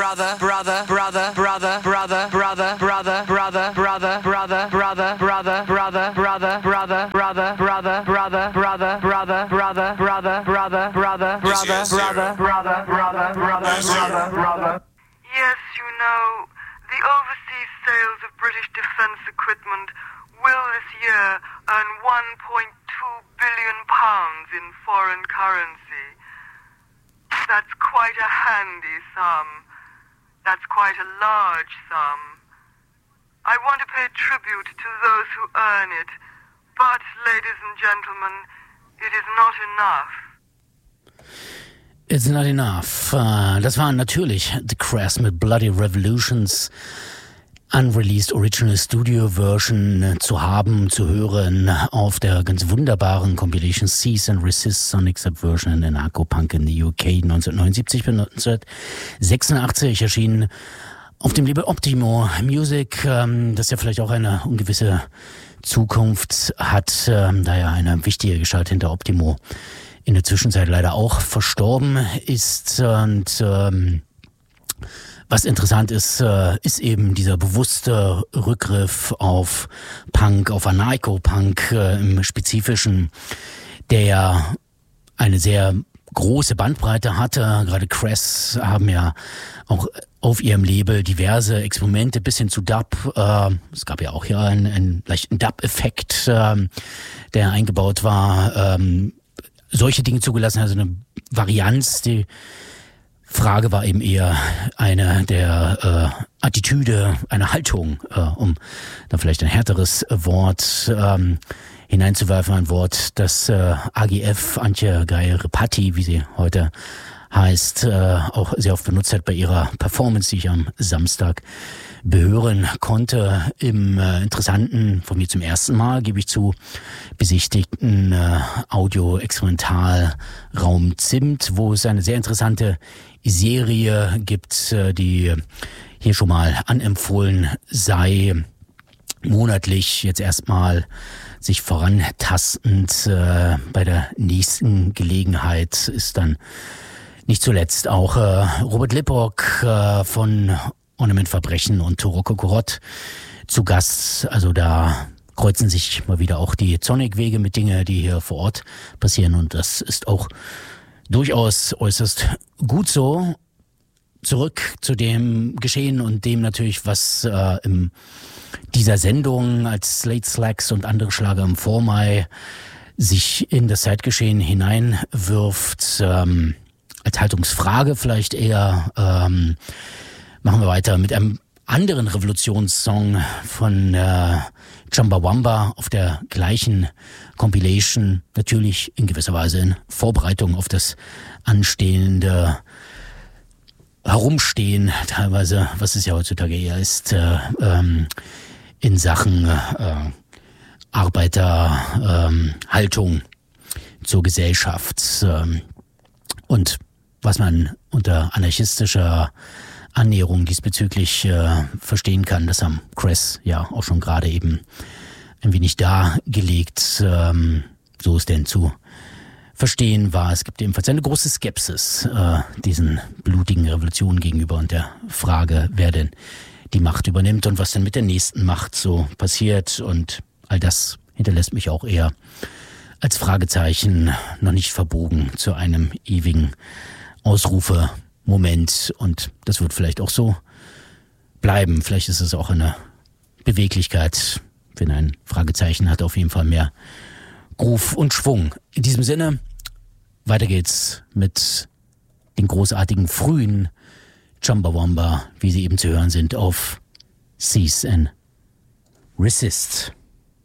Yes, you know, the overseas sales of British defence equipment will this year earn £1.2 billion in foreign currency. That's quite a handy sum. That's quite a large sum. I want to pay tribute to those who earn it, but, ladies and gentlemen, it is not enough. It's not enough. Das waren natürlich The Crass mit Bloody Revolutions. Unreleased Original Studio Version zu haben, zu hören auf der ganz wunderbaren Compilation Cease and Resist Sonic Subversion in Anarcho-Punk in the UK 1979 bis 1986 erschienen auf dem Label Optimo Music, das ja vielleicht auch eine ungewisse Zukunft hat, da ja eine wichtige Gestalt hinter Optimo in der Zwischenzeit leider auch verstorben ist. Und was interessant ist, ist eben dieser bewusste Rückgriff auf Punk, auf Anarcho-Punk im Spezifischen, der ja eine sehr große Bandbreite hatte. Gerade Crass haben ja auch auf ihrem Label diverse Experimente bis hin zu Dub. Es gab ja auch hier einen leichten Dub-Effekt, der eingebaut war. Solche Dinge zugelassen, also eine Varianz, die Frage war eben eher eine der Attitüde, eine Haltung, um da vielleicht ein härteres Wort hineinzuwerfen, ein Wort, das AGF, Antje Geier-Repatti, wie sie heute heißt, auch sehr oft benutzt hat bei ihrer Performance, die ich am Samstag behören konnte, im interessanten, von mir zum ersten Mal, gebe ich zu, besichtigten Audio-Experimentalraum Zimt, wo es eine sehr interessante Serie gibt, die hier schon mal anempfohlen sei, monatlich jetzt erstmal sich vorantastend. Bei der nächsten Gelegenheit ist dann nicht zuletzt auch Robert Lippock von Ornament Verbrechen und Turoko Korot zu Gast. Also da kreuzen sich mal wieder auch die Sonic-Wege mit Dingen, die hier vor Ort passieren, und das ist auch durchaus äußerst gut so. Zurück zu dem Geschehen und dem natürlich, was in dieser Sendung als Slate Slacks und andere Schlager im Vormai sich in das Zeitgeschehen hineinwirft. Als Haltungsfrage vielleicht eher. Machen wir weiter mit einem anderen Revolutionssong von Chumbawamba auf der gleichen Compilation, natürlich in gewisser Weise in Vorbereitung auf das anstehende Herumstehen, teilweise, was es ja heutzutage eher ist, in Sachen Arbeiterhaltung zur Gesellschaft und was man unter anarchistischer Annäherung diesbezüglich verstehen kann. Das haben Crass ja auch schon gerade eben ein wenig dargelegt, so es denn zu verstehen war. Es gibt ebenfalls eine große Skepsis diesen blutigen Revolutionen gegenüber und der Frage, wer denn die Macht übernimmt und was denn mit der nächsten Macht so passiert. Und all das hinterlässt mich auch eher als Fragezeichen, noch nicht verbogen zu einem ewigen Ausrufe-Moment, und das wird vielleicht auch so bleiben. Vielleicht ist es auch eine Beweglichkeit, wenn ein Fragezeichen hat, auf jeden Fall mehr Groove und Schwung. In diesem Sinne, weiter geht's mit den großartigen frühen Chumbawamba, wie sie eben zu hören sind, auf Cease and Resist.